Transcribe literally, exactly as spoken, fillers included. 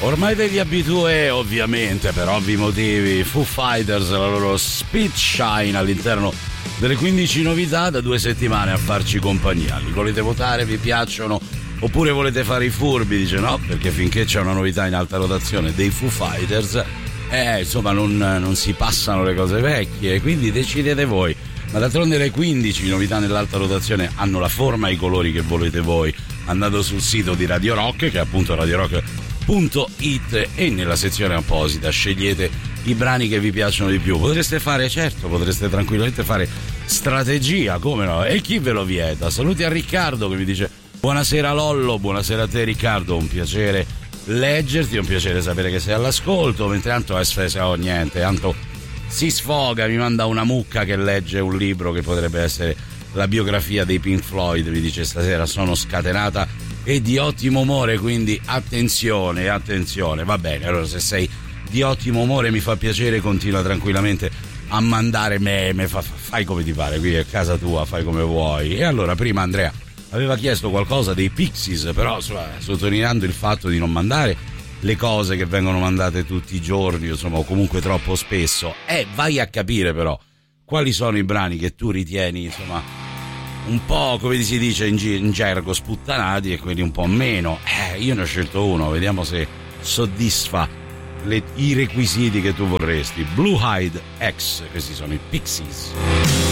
Ormai degli abitué, ovviamente, per ovvi motivi, Foo Fighters, la loro Speed Shine all'interno delle quindici novità da due settimane a farci compagnia. Li volete votare, vi piacciono? Oppure volete fare i furbi? Dice no, perché finché c'è una novità in alta rotazione dei Foo Fighters, eh, insomma, non, non si passano le cose vecchie, quindi decidete voi. Ma d'altronde le quindici novità nell'alta rotazione hanno la forma e i colori che volete voi. Andate sul sito di Radio Rock, che è appunto radio rock punto it, e nella sezione apposita scegliete i brani che vi piacciono di più. Potreste fare, certo, potreste tranquillamente fare strategia, come no? E chi ve lo vieta? Saluti a Riccardo che mi dice buonasera Lollo, buonasera a te Riccardo, un piacere leggerti, un piacere sapere che sei all'ascolto, mentre tanto è sfesa o niente, tanto si sfoga, mi manda una mucca che legge un libro che potrebbe essere la biografia dei Pink Floyd, mi dice stasera sono scatenata e di ottimo umore, quindi attenzione, attenzione, va bene, allora se sei di ottimo umore mi fa piacere, continua tranquillamente a mandare meme, fa, fai come ti pare, qui è casa tua, fai come vuoi. E allora prima Andrea aveva chiesto qualcosa dei Pixies, però sottolineando il fatto di non mandare le cose che vengono mandate tutti i giorni, insomma, o comunque troppo spesso, e eh, vai a capire però quali sono i brani che tu ritieni, insomma, un po', come si dice in, gi- in gergo, sputtanati e quelli un po' meno. Eh, io ne ho scelto uno, vediamo se soddisfa le, i requisiti che tu vorresti. Blue Hyde X, questi sono i Pixies.